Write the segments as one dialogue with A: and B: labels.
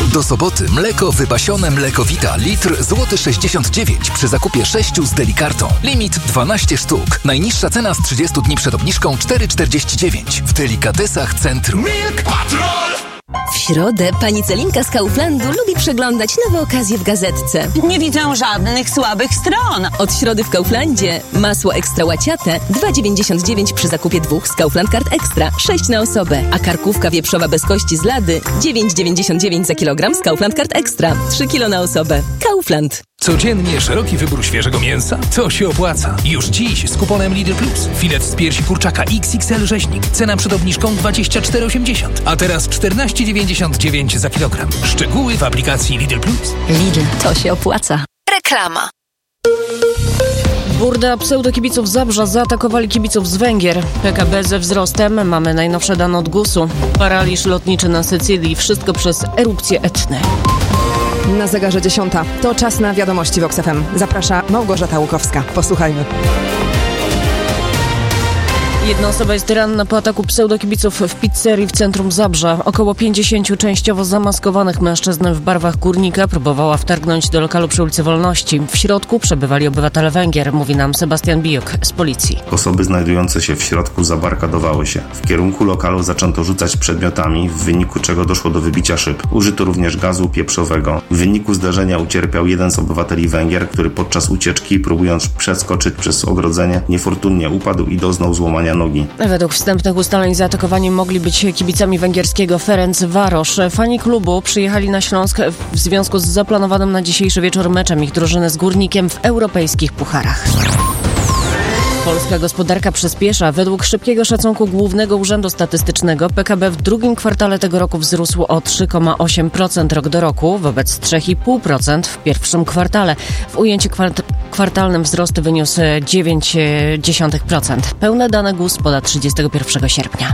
A: Do soboty mleko wypasione Mlekowita litr złoty 69 przy zakupie 6 z Delikartą. Limit 12 sztuk. Najniższa cena z 30 dni przed obniżką 4,49 w Delikatesach Centrum.
B: Milk Patrol!
C: W środę pani Celinka z Kauflandu lubi przeglądać nowe okazje w gazetce.
D: Nie widzę żadnych słabych stron.
C: Od środy w Kauflandzie masło ekstra łaciate 2,99 przy zakupie 2 z Kaufland Card Extra 6 na osobę, a karkówka wieprzowa bez kości z lady 9,99 za kilogram z Kaufland Card Extra 3 kg na osobę. Kaufland.
E: Codziennie szeroki wybór świeżego mięsa? To się opłaca. Już dziś z kuponem Lidl Plus. Filet z piersi kurczaka XXL rzeźnik. Cena przed obniżką 24,80. A teraz 14,99 za kilogram. Szczegóły w aplikacji Lidl Plus.
C: Lidl, to się opłaca.
F: Reklama.
G: Burda pseudokibiców Zabrza zaatakowali kibiców z Węgier. PKB ze wzrostem. Mamy najnowsze dane od GUS-u. Paraliż lotniczy na Sycylii. Wszystko przez erupcję Etny.
H: Na zegarze 10. To czas na wiadomości Vox FM. Zaprasza Małgorzata Łukowska. Posłuchajmy.
G: Jedna osoba jest ranna po ataku pseudokibiców w pizzerii w centrum Zabrza. Około 50 częściowo zamaskowanych mężczyzn w barwach górnika próbowała wtargnąć do lokalu przy ulicy Wolności. W środku przebywali obywatele Węgier, mówi nam Sebastian Bijuk z policji.
I: Osoby znajdujące się w środku zabarkadowały się. W kierunku lokalu zaczęto rzucać przedmiotami, w wyniku czego doszło do wybicia szyb. Użyto również gazu pieprzowego. W wyniku zdarzenia ucierpiał jeden z obywateli Węgier, który podczas ucieczki, próbując przeskoczyć przez ogrodzenie, niefortunnie upadł i doznał złamania nogi.
G: Według wstępnych ustaleń zaatakowani mogli być kibicami węgierskiego Ferencvaros. Fani klubu przyjechali na Śląsk w związku z zaplanowanym na dzisiejszy wieczór meczem ich drużyny z Górnikiem w europejskich pucharach. Polska gospodarka przyspiesza. Według szybkiego szacunku Głównego Urzędu Statystycznego PKB w drugim kwartale tego roku wzrósł o 3,8% rok do roku wobec 3,5% w pierwszym kwartale. W ujęciu kwartalnym wzrost wyniósł 0,9%. Pełne dane GUS poda 31 sierpnia.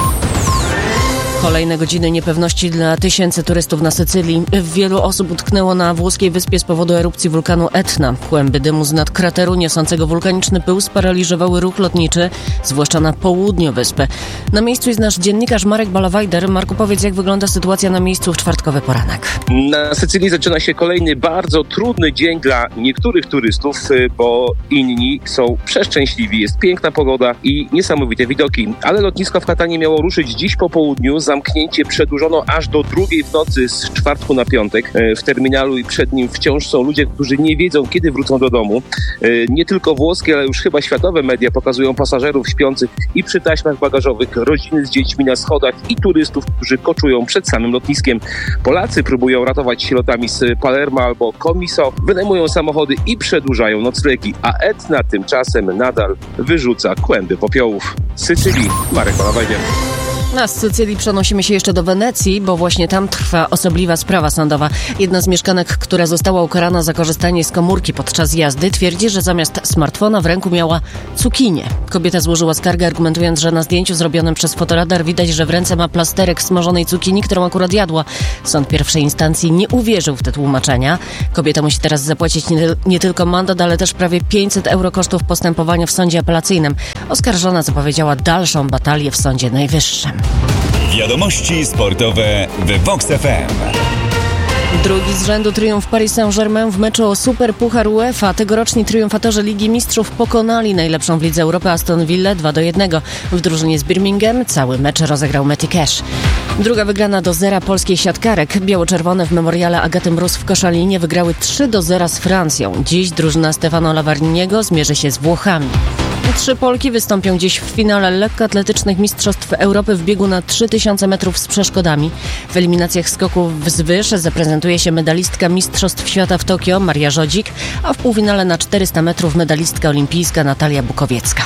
G: Kolejne godziny niepewności dla tysięcy turystów na Sycylii. Wielu osób utknęło na włoskiej wyspie z powodu erupcji wulkanu Etna. Kłęby dymu z nad krateru niosącego wulkaniczny pył sparaliżowały ruch lotniczy, zwłaszcza na południu wyspy. Na miejscu jest nasz dziennikarz Marek Balawajder. Marku, powiedz, jak wygląda sytuacja na miejscu w czwartkowy poranek.
J: Na Sycylii zaczyna się kolejny bardzo trudny dzień dla niektórych turystów, bo inni są przeszczęśliwi. Jest piękna pogoda i niesamowite widoki. Ale lotnisko w Catanii miało ruszyć dziś po południu. Zamknięcie przedłużono aż do 2:00 w nocy z czwartku na piątek. W terminalu i przed nim wciąż są ludzie, którzy nie wiedzą, kiedy wrócą do domu. Nie tylko włoskie, ale już chyba światowe media pokazują pasażerów śpiących i przy taśmach bagażowych, rodziny z dziećmi na schodach i turystów, którzy koczują przed samym lotniskiem. Polacy próbują ratować się lotami z Palermo albo Comiso, wynajmują samochody i przedłużają noclegi, a Etna tymczasem nadal wyrzuca kłęby popiołów. Z Sycylii, Marek Balawajder.
G: Na Sycylii przenosimy się jeszcze do Wenecji, bo właśnie tam trwa osobliwa sprawa sądowa. Jedna z mieszkanek, która została ukarana za korzystanie z komórki podczas jazdy, twierdzi, że zamiast smartfona w ręku miała cukinię. Kobieta złożyła skargę, argumentując, że na zdjęciu zrobionym przez fotoradar widać, że w ręce ma plasterek smażonej cukinii, którą akurat jadła. Sąd pierwszej instancji nie uwierzył w te tłumaczenia. Kobieta musi teraz zapłacić nie tylko mandat, ale też prawie 500 euro kosztów postępowania w sądzie apelacyjnym. Oskarżona zapowiedziała dalszą batalię w Sądzie Najwyższym.
B: Wiadomości sportowe w Vox FM.
G: Drugi z rzędu triumf Paris Saint-Germain w meczu o Super Puchar UEFA. Tegoroczni triumfatorzy Ligi Mistrzów pokonali najlepszą w Lidze Europy Aston Villę 2-1. W drużynie z Birmingham cały mecz rozegrał Matty Cash. Druga wygrana do 0 polskiej siatkarek. Biało-czerwone w memoriale Agaty Mróz w Koszalinie wygrały 3-0 z Francją. Dziś drużyna Stefano Lavarniego zmierzy się z Włochami. 3 Polki wystąpią dziś w finale lekkoatletycznych Mistrzostw Europy w biegu na 3000 metrów z przeszkodami. W eliminacjach skoków wzwyż zaprezentuje się medalistka Mistrzostw Świata w Tokio Maria Żodzik, a w półfinale na 400 metrów medalistka olimpijska Natalia Bukowiecka.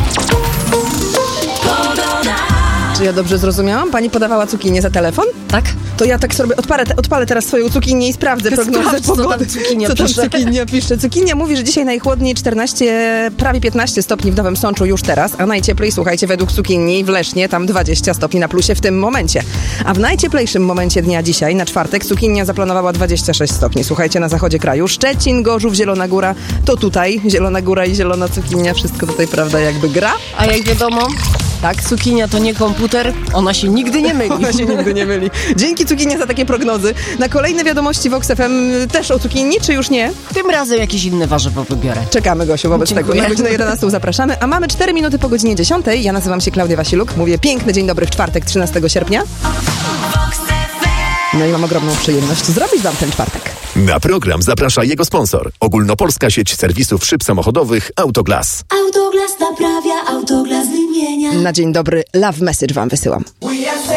H: Czy ja dobrze zrozumiałam? Pani podawała cukinię za telefon?
G: Tak.
H: To ja tak sobie odpalę teraz swoją cukinię i sprawdzę prognozę pogody. Co tam cukinia pisze? Cukinia mówi, że dzisiaj najchłodniej 14, prawie 15 stopni w Nowym Sączu już teraz, a najcieplej, słuchajcie, według cukinii w Lesznie tam 20 stopni na plusie w tym momencie. A w najcieplejszym momencie dnia dzisiaj, na czwartek, cukinia zaplanowała 26 stopni. Słuchajcie, na zachodzie kraju. Szczecin, Gorzów, Zielona Góra, to tutaj Zielona Góra i zielona cukinia, wszystko tutaj, prawda, jakby gra.
G: A jak wiadomo, Tak, cukinia to nie komputer, ona się nigdy nie myli.
H: Ona się nigdy nie myli. Dzięki cukinia za takie prognozy. Na kolejne wiadomości Vox FM też o cukinii, czy już nie?
G: Tym razem jakieś inne warzywo wybiorę.
H: Czekamy, Gosiu, wobec
G: Dziękuję.
H: tego. Na godzinę 11 zapraszamy, a mamy 4 minuty po godzinie 10. Ja nazywam się Klaudia Wasiluk. Mówię piękny dzień dobry w czwartek, 13 sierpnia. No i mam ogromną przyjemność zrobić wam ten czwartek.
F: Na program zaprasza jego sponsor. Ogólnopolska sieć serwisów szyb samochodowych Autoglas.
K: Autoglas naprawia, Autoglas wymienia.
H: Na dzień dobry love message wam wysyłam.